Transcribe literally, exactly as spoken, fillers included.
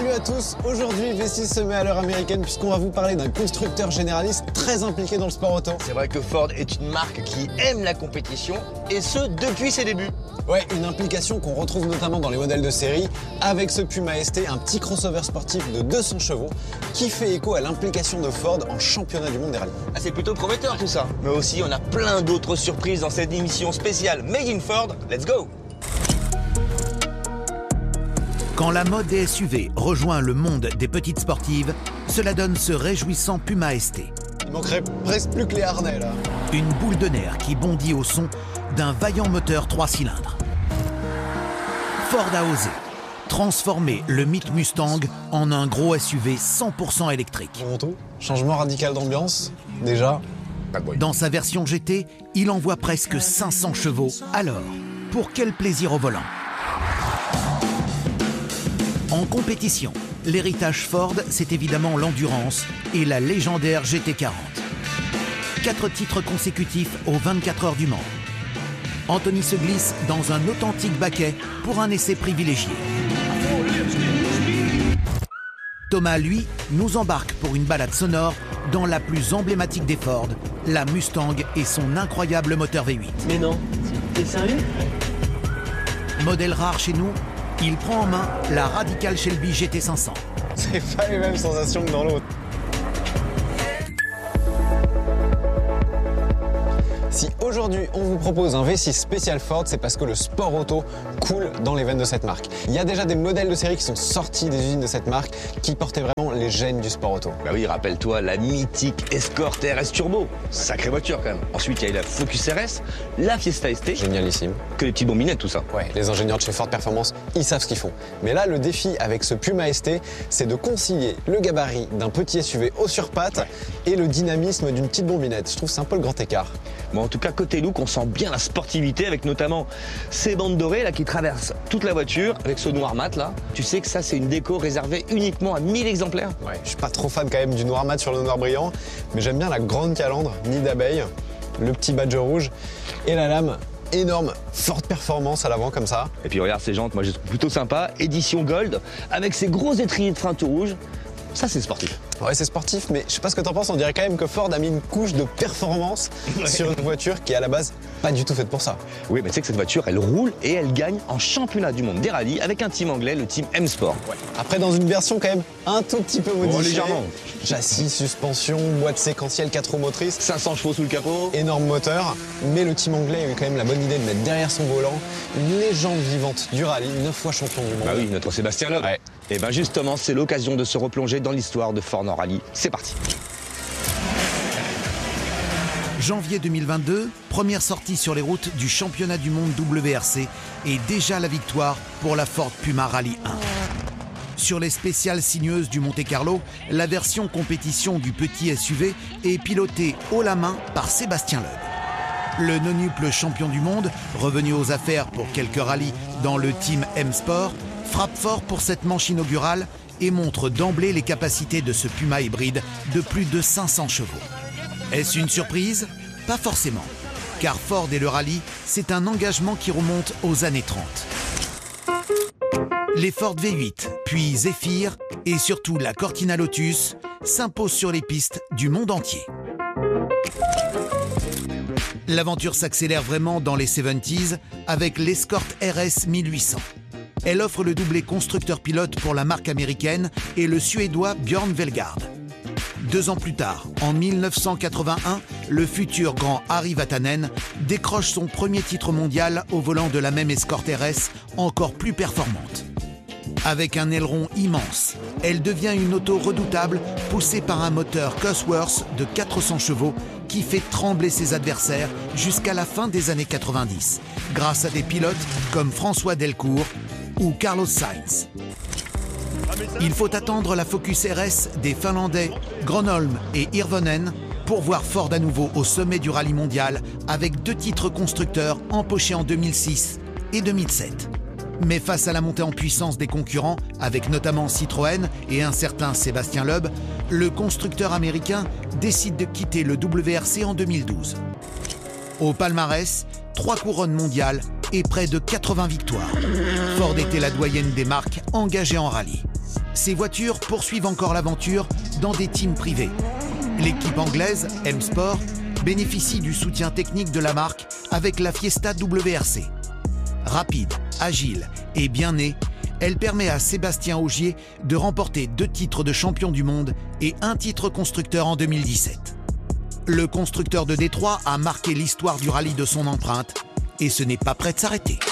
Salut à tous, aujourd'hui V six se met à l'heure américaine puisqu'on va vous parler d'un constructeur généraliste très impliqué dans le sport auto. C'est vrai que Ford est une marque qui aime la compétition et ce depuis ses débuts. Ouais, une implication qu'on retrouve notamment dans les modèles de série avec ce Puma S T, un petit crossover sportif de deux cents chevaux qui fait écho à l'implication de Ford en championnat du monde des rallyes. Ah, c'est plutôt prometteur tout ça. Mais aussi on a plein d'autres surprises dans cette émission spéciale Made in Ford. Let's go! Quand la mode des S U V rejoint le monde des petites sportives, cela donne ce réjouissant Puma S T. Il manquerait presque plus que les harnais là. Une boule de nerfs qui bondit au son d'un vaillant moteur trois cylindres. Ford a osé transformer le mythe Mustang en un gros S U V cent pour cent électrique. Toronto, changement radical d'ambiance, déjà. Dans sa version G T, il envoie presque cinq cents chevaux. Alors, pour quel plaisir au volant? En compétition, l'héritage Ford, c'est évidemment l'endurance et la légendaire G T quarante. Quatre titres consécutifs aux vingt-quatre heures du Mans. Anthony se glisse dans un authentique baquet pour un essai privilégié. Thomas, lui, nous embarque pour une balade sonore dans la plus emblématique des Ford, la Mustang et son incroyable moteur V huit. Mais non, t'es sérieux? Modèle rare chez nous, il prend en main la radicale Shelby G T cinq cents. C'est pas les mêmes sensations que dans l'autre. Si aujourd'hui on vous propose un V six spécial Ford, c'est parce que le sport auto coule dans les veines de cette marque. Il y a déjà des modèles de série qui sont sortis des usines de cette marque qui portaient vraiment les gènes du sport auto. Bah oui, rappelle-toi la mythique Escort R S Turbo. Sacrée voiture quand même. Ensuite, il y a eu la Focus R S, la Fiesta S T. Génialissime. Que les petites bombinettes, tout ça. Ouais, les ingénieurs de chez Ford Performance, ils savent ce qu'ils font. Mais là, le défi avec ce Puma S T, c'est de concilier le gabarit d'un petit S U V haut sur pattes et le dynamisme d'une petite bombinette. Je trouve que c'est un peu le grand écart. Bon, en tout cas, côté look, on sent bien la sportivité avec notamment ces bandes dorées là qui traversent toute la voiture avec ce noir mat là. Tu sais que ça, c'est une déco réservée uniquement à mille exemplaires. Ouais, je suis pas trop fan quand même du noir mat sur le noir brillant, mais j'aime bien la grande calandre, nid d'abeille, le petit badge rouge et la lame énorme, Ford Performance à l'avant comme ça. Et puis regarde ces jantes, moi je trouve plutôt sympa, édition Gold avec ces gros étriers de frein tout rouge. Ça, c'est sportif. Ouais, c'est sportif, mais je sais pas ce que t'en penses, on dirait quand même que Ford a mis une couche de performance ouais. sur une voiture qui est à la base pas du tout faite pour ça. Oui, mais tu sais que cette voiture, elle roule et elle gagne en championnat du monde des rallyes avec un team anglais, le team M Sport. Ouais. Après, dans une version quand même un tout petit peu modifiée. Oh, légèrement. Châssis, suspension, boîte séquentielle, quatre roues motrices. cinq cents chevaux sous le capot. Énorme moteur, mais le team anglais a eu quand même la bonne idée de mettre derrière son volant une légende vivante du rallye, neuf fois champion du monde. Bah oui, notre Sébastien Loeb. Ouais. Et bien justement, c'est l'occasion de se replonger dans l'histoire de Ford en rallye. C'est parti. Janvier deux mille vingt-deux, première sortie sur les routes du championnat du monde W R C et déjà la victoire pour la Ford Puma Rally un. Sur les spéciales sinueuses du Monte-Carlo, la version compétition du petit S U V est pilotée haut la main par Sébastien Loeb. Le nonuple champion du monde, revenu aux affaires pour quelques rallyes dans le team M Sport, frappe fort pour cette manche inaugurale et montre d'emblée les capacités de ce Puma hybride de plus de cinq cents chevaux. Est-ce une surprise? Pas forcément, car Ford et le rallye, c'est un engagement qui remonte aux années trente. Les Ford V huit, puis Zephyr et surtout la Cortina Lotus s'imposent sur les pistes du monde entier. L'aventure s'accélère vraiment dans les soixante-dix avec l'Escort R S mille huit cents. Elle offre le doublé constructeur-pilote pour la marque américaine et le suédois Björn Velgard. Deux ans plus tard, en mille neuf cent quatre-vingt-un, le futur grand Harry Vatanen décroche son premier titre mondial au volant de la même Escort R S encore plus performante. Avec un aileron immense, elle devient une auto redoutable poussée par un moteur Cosworth de quatre cents chevaux qui fait trembler ses adversaires jusqu'à la fin des années quatre-vingt-dix, grâce à des pilotes comme François Delcourt ou Carlos Sainz. Il faut attendre la Focus R S des Finlandais Gronholm et Hirvonen pour voir Ford à nouveau au sommet du rallye mondial avec deux titres constructeurs empochés en deux mille six et deux mille sept. Mais face à la montée en puissance des concurrents, avec notamment Citroën et un certain Sébastien Loeb, le constructeur américain décide de quitter le W R C en deux mille douze. Au palmarès, trois couronnes mondiales et près de quatre-vingts victoires. Ford était la doyenne des marques engagées en rallye. ces voitures poursuivent encore l'aventure dans des teams privés. L'équipe anglaise, M-Sport, bénéficie du soutien technique de la marque avec la Fiesta W R C. Rapide, agile et bien née, elle permet à Sébastien Ogier de remporter deux titres de champion du monde et un titre constructeur en deux mille dix-sept. Le constructeur de Détroit a marqué l'histoire du rallye de son empreinte et ce n'est pas prêt de s'arrêter.